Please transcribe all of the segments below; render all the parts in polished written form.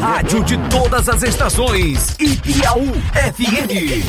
rádio de todas as estações. Ipiaú FM.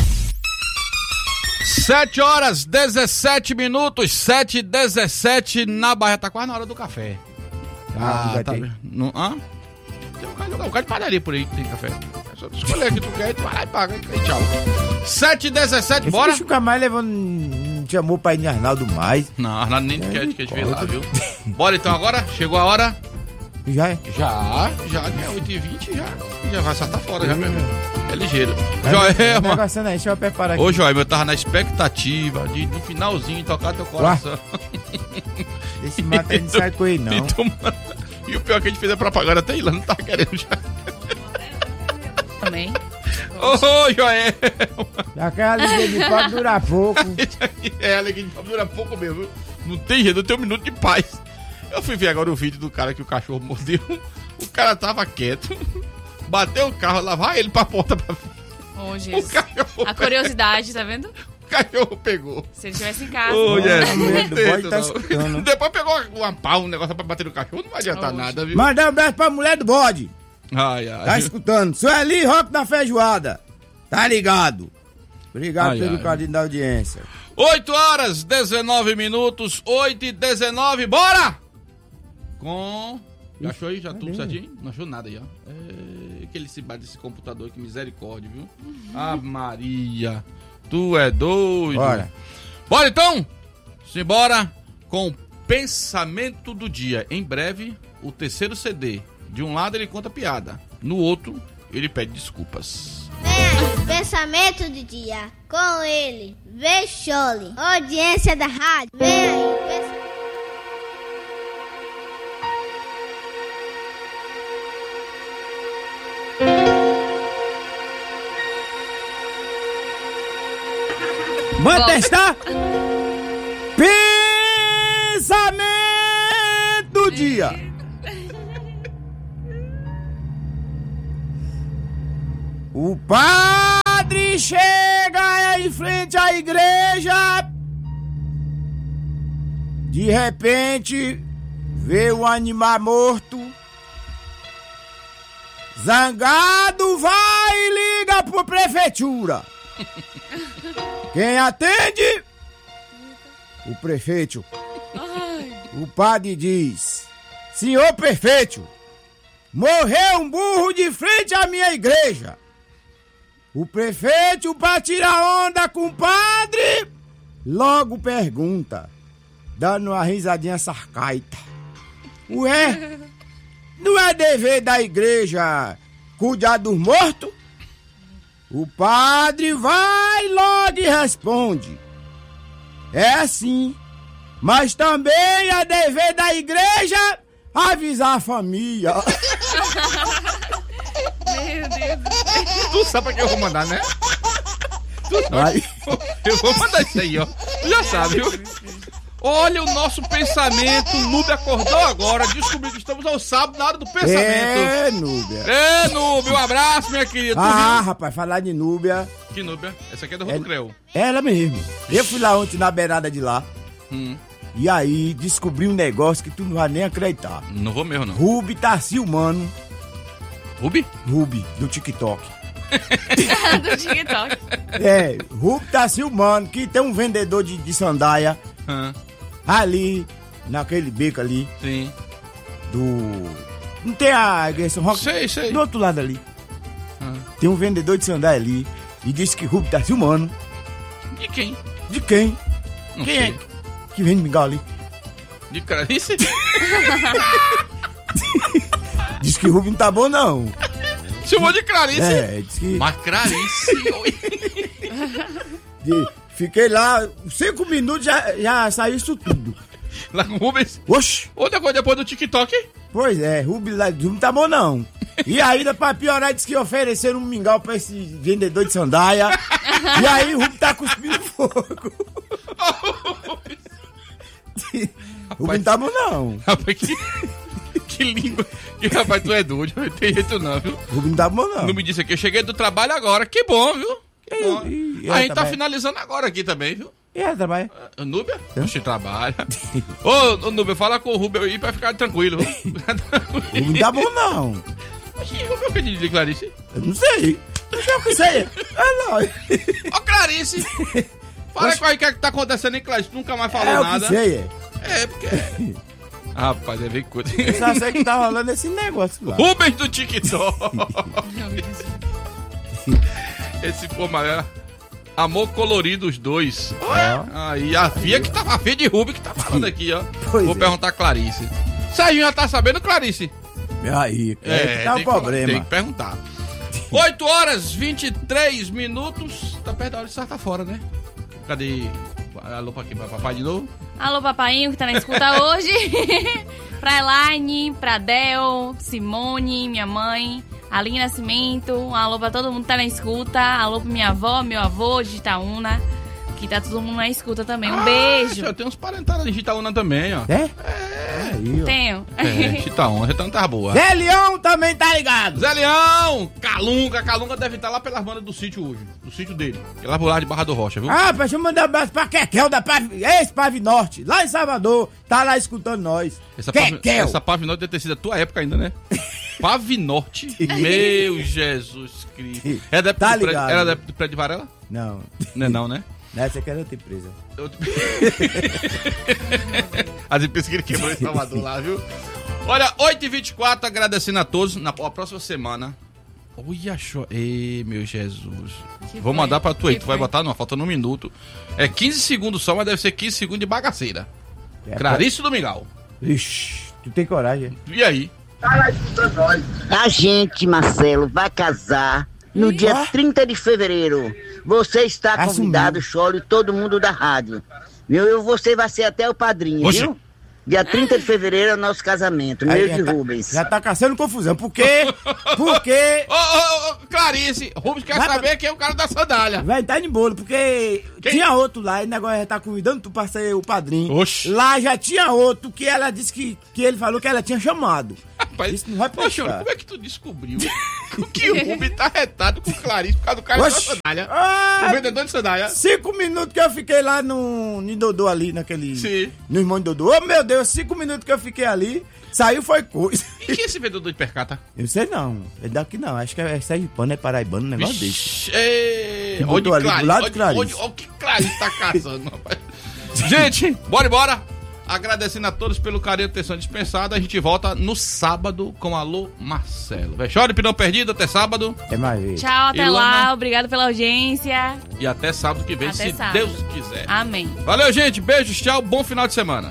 7h17, 7h17 na Bahia. Tá quase na hora do café. Tá. Não, hã? Tem um lugar de padaria por aí que tem café. É só tu escolher que tu quer e tu vai lá e paga. E tchau. 7h17, bora? Esse bicho mais levando. Chamou pra ir em Arnaldo mais. Não, Arnaldo nem quer que a gente vê lá, viu? Bora então agora? Chegou a hora? Já é? Já, que é 8h20, já vai só tá fora, já mesmo. É ligeiro. Joelma. Deixa eu preparar aqui. Ô, Joelma, eu tava na expectativa de no finalzinho tocar teu coração. Esse mato aí não sai com ele, não. E o pior é que a gente fez a propaganda até ele, não tá querendo já. Também. Ô, Joelma. Aquela alegria de pobre dura pouco. É, a alegria de pobre dura pouco mesmo, viu? Não tem jeito, não tem um minuto de paz. Eu fui ver agora o vídeo do cara que o cachorro mordeu. O cara tava quieto. Bateu o carro, lá vai ele pra porta pra... Ô, Jesus. A curiosidade, tá vendo? O cachorro pegou. Se ele estivesse em casa. Ô, Depois pegou uma pau, um negócio pra bater no cachorro. Não vai adiantar nada, viu? Mandar um abraço pra mulher do bode. Ai. Tá escutando? Sueli Roque da Feijoada. Tá ligado? Obrigado pelo carinho da audiência. 8h19, 8h19, bora! Já achou aí? Já tudo certinho? Não achou nada aí, ó. Aquele cibado desse computador, que misericórdia, viu? Ah, Maria, tu é doido. Bora então! Simbora com o pensamento do dia. Em breve, o terceiro CD. De um lado ele conta piada, no outro ele pede desculpas. Vem aí, pensamento do dia. Com ele, Vexole, audiência da rádio. Vem aí, pensamento. Vamos testar? Pensamento do dia. O padre chega em frente à igreja. De repente, vê um animal morto. Zangado, vai e liga pra prefeitura. Quem atende? O prefeito. O padre diz: senhor prefeito, morreu um burro de frente à minha igreja. O prefeito, pra tirar onda com o padre, logo pergunta, dando uma risadinha sarcástica: ué, não é dever da igreja cuidar dos mortos? O padre vai logo e responde: é sim, mas também é dever da igreja avisar a família. Meu Deus. Tu sabe pra que eu vou mandar, né? Eu vou mandar isso aí, ó. Tu já sabe, viu? Olha o nosso pensamento. O Núbia acordou agora, descobriu que estamos ao sábado na hora do pensamento. Núbia, um abraço, minha querida. Rapaz, falar de Núbia. Que Núbia? Essa aqui é do Rodo Creu. Ela mesmo. Eu fui lá ontem na beirada de lá. E aí descobri um negócio que tu não vai nem acreditar. Não vou mesmo, não. Rubi tá filmando. Rubi, do TikTok. Do TikTok. Rubi tá filmando que tem um vendedor de sandália. Ali, naquele beco ali. Sim. Não tem a Gerson Rock? Sei. Do outro lado ali. Tem um vendedor de sandália ali. E disse que Rubi tá filmando. De quem? De quem? Não quem sei. é? Que vende mingau ali. De Clarice? Diz que Rubi não tá bom, não. Chamou de Clarice? Diz que... Mas Clarice... Fiquei lá, 5 minutos já saiu isso tudo. Lá com o Rubens? Oxi. Outra coisa depois do TikTok? Pois é, Rubens lá não tá bom não. E ainda pra piorar, disse que ofereceram um mingau pra esse vendedor de sandália. E aí o Rubens tá cuspindo fogo. Rubens não tá bom não. Rapaz, que língua. Que rapaz, tu é doido, não tem jeito não, viu? Rubens não tá bom não. Não me disse aqui, eu cheguei do trabalho agora, que bom, viu? A gente tá finalizando agora aqui também, viu? E ela trabalha? Núbia? Oxe, trabalha. Ô, Núbia, fala com o Rubio aí pra ficar tranquilo. Não tá bom, não. Oxi, como é o pedido de Clarice? Eu não sei. Não sei o que isso aí. Não. Ô, Clarice! Fala com aí o que é que tá acontecendo, hein, Clarice? Tu nunca mais falou nada. Eu sei, É, porque... Rapaz, é bem coisa. Eu só sei que tá rolando esse negócio lá. Rubens do TikTok. Esse pô, mas amor colorido os dois. Aí a Fia que tava, a Fia de Rubens que tá falando aqui, ó. Vou perguntar a Clarice. Serginho já tá sabendo, Clarice? Aí, tá o problema. Tem que perguntar. 8h23. Tá perto da hora de estar fora, né? Cadê? Alô pra quem? Pra papai de novo? Alô, papainho, que tá na escuta hoje. Pra Elaine, pra Del, Simone, minha mãe, Aline Nascimento. Um alô pra todo mundo que tá na escuta. Alô pra minha avó, meu avô de Itaúna, que tá todo mundo na escuta também. Um beijo. Eu tenho uns parentados de Itaúna também, ó. É? Aí, ó. Tenho. Itaúna, então tá boa. Zé Leão também tá ligado. Zé Leão! Calunga deve estar lá pelas bandas do sítio hoje. Do sítio dele. Que é lá por lá de Barra do Rocha, viu? Deixa eu mandar um abraço pra Kekel da ex-Pave Norte, lá em Salvador. Tá lá escutando nós. Kekel. Essa Pave Norte deve ter sido a tua época ainda, né? Pave Norte? Meu Jesus Cristo. Era da época do prédio de Varela? Não. Não é não, né? Essa aqui era outra empresa. As empresas que ele quebrou em Salvador lá, viu? Olha, 8h24, agradecendo a todos. Na próxima semana. Olha, ei, meu Jesus. Vou mandar pra tu aí. Tu vai botar, não, faltando um minuto. É 15 segundos só, mas deve ser 15 segundos de bagaceira. Clarice do Mingau. Ixi, tu tem coragem. E aí? A gente, Marcelo, vai casar no dia 30 de fevereiro. Você está convidado, Chole, todo mundo da rádio. Viu? Você vai ser até o padrinho, viu? Dia 30 de fevereiro é o nosso casamento, meu de Rubens. Já tá caçando confusão. Por quê? Porque... Clarice, Rubens quer saber quem é o cara da sandália. Vai entrar em bolo, porque tinha outro lá, e agora já tá convidando tu pra ser o padrinho. Oxi. Lá já tinha outro que ela disse que ele falou que ela tinha chamado. Rapaz, isso não vai prestar. Como é que tu descobriu que o Rubens tá retado com o Clarice por causa do cara da sandália? O vendedor de sandália. 5 minutos que eu fiquei lá no Dodô ali, naquele... Sim. No irmão de Dodô. Oh, meu Deus, 5 minutos que eu fiquei ali, saiu foi coisa. E quem é esse vendedor de percata? Eu sei não, é daqui não, acho que é sergipano, é paraibano, um negócio desse. Olha o Clarice. Olha o que Clarice tá caçando, rapaz. Gente, bora. Agradecendo a todos pelo carinho e atenção dispensada. A gente volta no sábado com Alô Marcelo. Chore, Pinão Perdido, até sábado. Até mais. Tchau, até lá. Obrigado pela audiência. E até sábado que vem, até se sábado. Deus quiser. Amém. Valeu, gente. Beijos, tchau. Bom final de semana.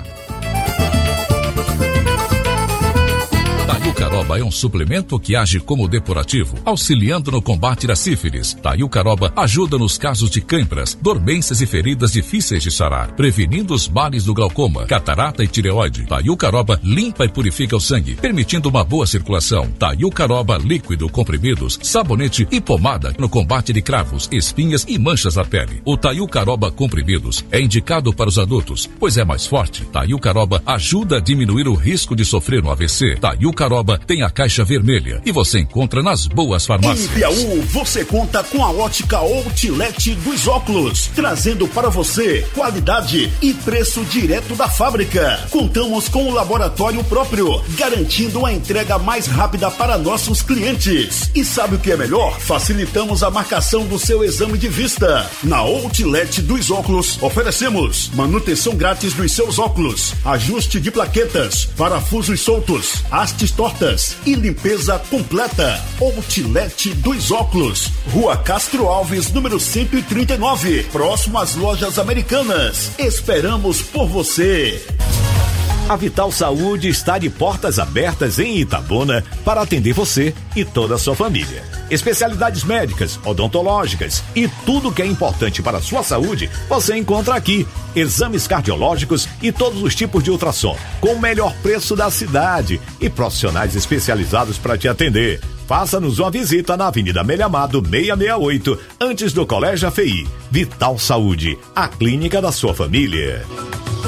Taiucaroba é um suplemento que age como depurativo, auxiliando no combate da sífilis. Taiucaroba ajuda nos casos de cãibras, dormências e feridas difíceis de sarar, prevenindo os males do glaucoma, catarata e tireoide. Taiucaroba limpa e purifica o sangue, permitindo uma boa circulação. Taiucaroba líquido, comprimidos, sabonete e pomada no combate de cravos, espinhas e manchas na pele. O Taiucaroba comprimidos é indicado para os adultos, pois é mais forte. Taiucaroba ajuda a diminuir o risco de sofrer um AVC. Taiucaroba tem a caixa vermelha e você encontra nas boas farmácias. Em Piauí, você conta com a ótica Outlet dos óculos, trazendo para você qualidade e preço direto da fábrica. Contamos com um laboratório próprio, garantindo a entrega mais rápida para nossos clientes. E sabe o que é melhor? Facilitamos a marcação do seu exame de vista. Na Outlet dos óculos, oferecemos manutenção grátis dos seus óculos, ajuste de plaquetas, parafusos soltos, hastes tortas e limpeza completa. Outlet dos óculos, Rua Castro Alves, número 139, próximo às lojas Americanas. Esperamos por você. A Vital Saúde está de portas abertas em Itabuna para atender você e toda a sua família. Especialidades médicas, odontológicas e tudo que é importante para a sua saúde você encontra aqui. Exames cardiológicos e todos os tipos de ultrassom, com o melhor preço da cidade e profissionais especializados para te atender. Faça-nos uma visita na Avenida Melhamado 668, antes do Colégio AFI. Vital Saúde, a clínica da sua família.